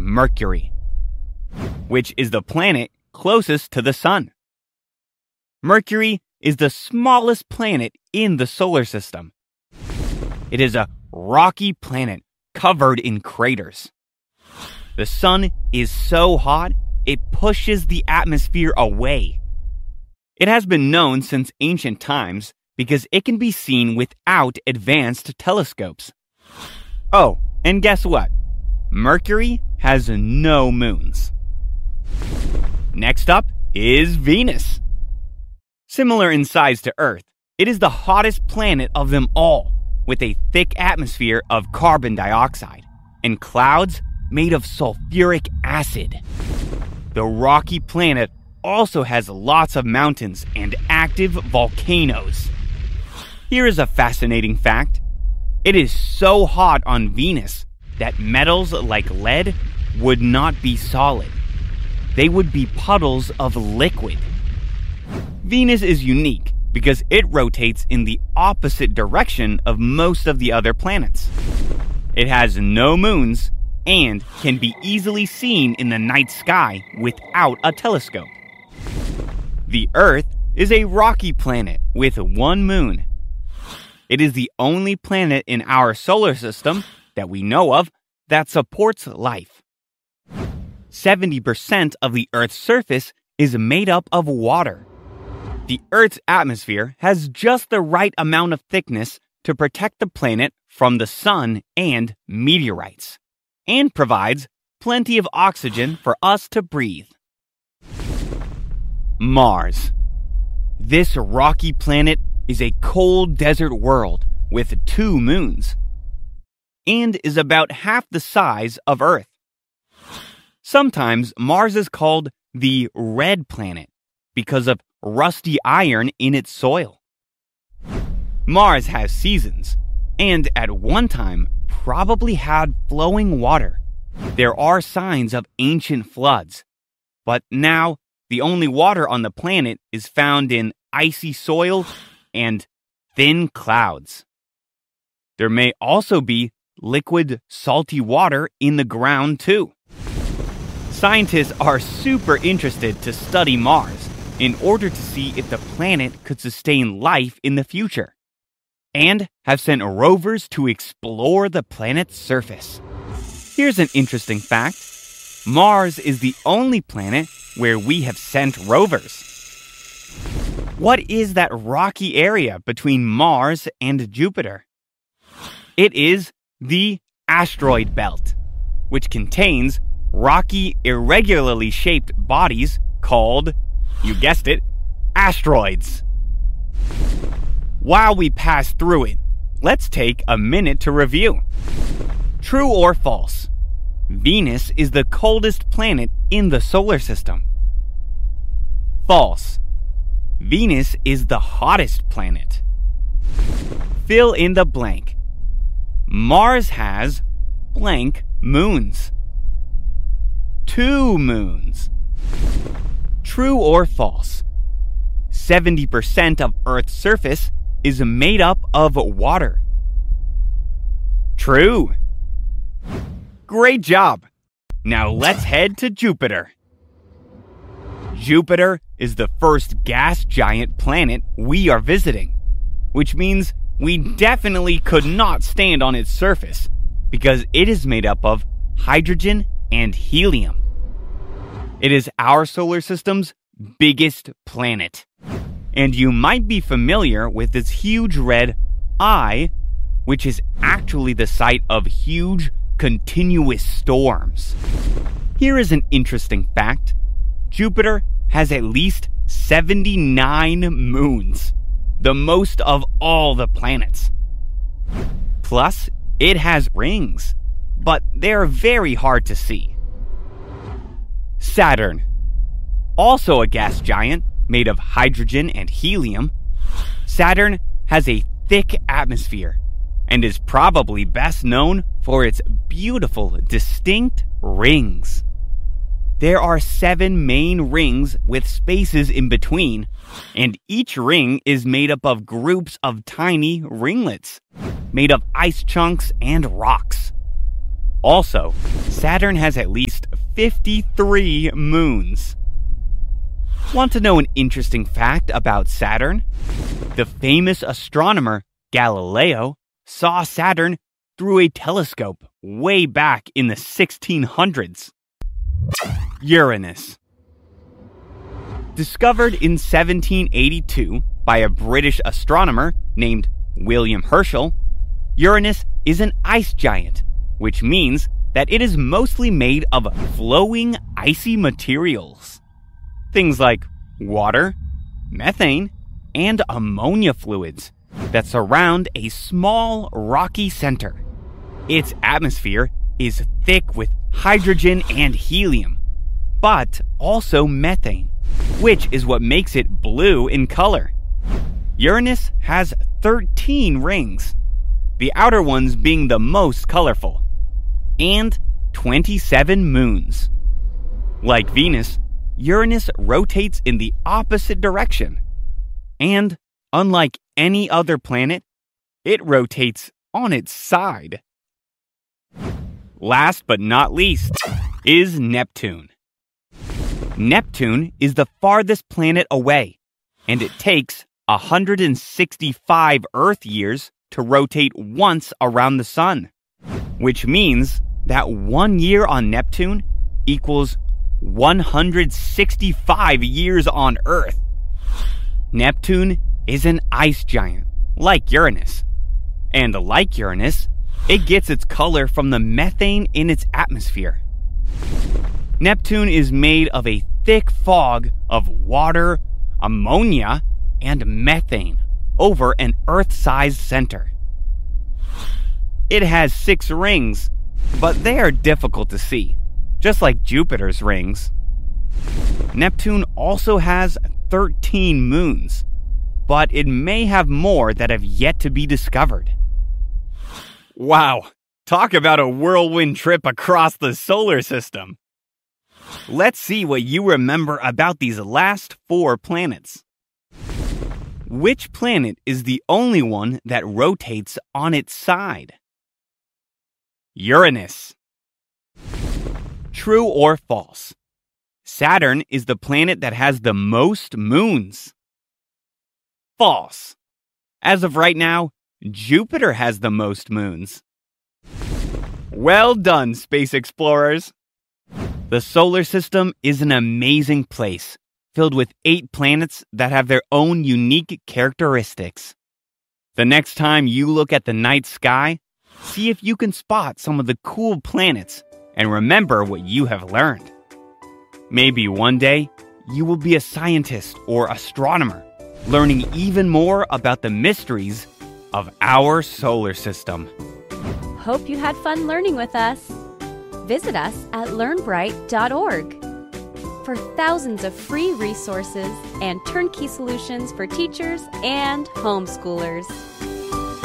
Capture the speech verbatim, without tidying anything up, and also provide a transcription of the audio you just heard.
Mercury, which is the planet closest to the Sun. Mercury is the smallest planet in the solar system. It is a rocky planet covered in craters. The Sun is so hot, it pushes the atmosphere away. It has been known since ancient times because it can be seen without advanced telescopes. Oh, and guess what? Mercury has no moons. Next up is Venus. Similar in size to Earth, it is the hottest planet of them all, with a thick atmosphere of carbon dioxide and clouds made of sulfuric acid. The rocky planet also has lots of mountains and active volcanoes. Here is a fascinating fact. It is so hot on Venus that metals like lead would not be solid. They would be puddles of liquid. Venus is unique because it rotates in the opposite direction of most of the other planets. It has no moons and can be easily seen in the night sky without a telescope. The Earth is a rocky planet with one moon. It is the only planet in our solar system that we know of that supports life. seventy percent of the Earth's surface is made up of water. The Earth's atmosphere has just the right amount of thickness to protect the planet from the sun and meteorites, and provides plenty of oxygen for us to breathe. Mars. This rocky planet is a cold desert world with two moons, and is about half the size of Earth. Sometimes Mars is called the Red Planet because of rusty iron in its soil. Mars has seasons, and at one time probably had flowing water. There are signs of ancient floods, but now the only water on the planet is found in icy soil and thin clouds. There may also be liquid, salty water in the ground too. Scientists are super interested to study Mars in order to see if the planet could sustain life in the future, and have sent rovers to explore the planet's surface. Here's an interesting fact. Mars is the only planet where we have sent rovers. What is that rocky area between Mars and Jupiter? It is the asteroid belt, which contains rocky, irregularly shaped bodies called, you guessed it, asteroids. While we pass through it, let's take a minute to review. True or false? Venus is the coldest planet in the solar system. False. Venus is the hottest planet. Fill in the blank. Mars has blank moons. Two moons. True or false? seventy percent of Earth's surface is made up of water. True. Great job. Now let's head to Jupiter. Jupiter is the first gas giant planet we are visiting, which means we definitely could not stand on its surface because it is made up of hydrogen and helium. It is our solar system's biggest planet, and you might be familiar with its huge red eye, which is actually the site of huge continuous storms. Here is an interesting fact. Jupiter has at least seventy-nine moons, the most of all the planets. Plus, it has rings, but they're very hard to see. Saturn. Also a gas giant made of hydrogen and helium, Saturn has a thick atmosphere and is probably best known for its beautiful, distinct rings. There are seven main rings with spaces in between, and each ring is made up of groups of tiny ringlets, made of ice chunks and rocks. Also, Saturn has at least fifty-three moons. Want to know an interesting fact about Saturn? The famous astronomer Galileo saw Saturn through a telescope way back in the sixteen hundreds. Uranus. Discovered in seventeen eighty-two by a British astronomer named William Herschel, Uranus is an ice giant, which means that it is mostly made of flowing icy materials. Things like water, methane, and ammonia fluids that surround a small rocky center. Its atmosphere is thick with hydrogen and helium, but also methane, which is what makes it blue in color. Uranus has thirteen rings, the outer ones being the most colorful, and twenty-seven moons. Like Venus, Uranus rotates in the opposite direction. And, unlike any other planet, it rotates on its side. Last but not least is Neptune. Neptune is the farthest planet away, and it takes one hundred sixty-five Earth years to rotate once around the Sun, which means that one year on Neptune equals one hundred sixty-five years on Earth. Neptune is an ice giant, like Uranus. And like Uranus, it gets its color from the methane in its atmosphere. Neptune is made of a thick fog of water, ammonia, and methane over an Earth-sized center. It has six rings, but they are difficult to see, just like Jupiter's rings. Neptune also has thirteen moons, but it may have more that have yet to be discovered. Wow, talk about a whirlwind trip across the solar system. Let's see what you remember about these last four planets. Which planet is the only one that rotates on its side? Uranus. True or false? Saturn is the planet that has the most moons. False. As of right now, Jupiter has the most moons. Well done, space explorers! The solar system is an amazing place, filled with eight planets that have their own unique characteristics. The next time you look at the night sky, see if you can spot some of the cool planets and remember what you have learned. Maybe one day, you will be a scientist or astronomer, learning even more about the mysteries of our solar system. Hope you had fun learning with us. Visit us at learn bright dot org for thousands of free resources and turnkey solutions for teachers and homeschoolers.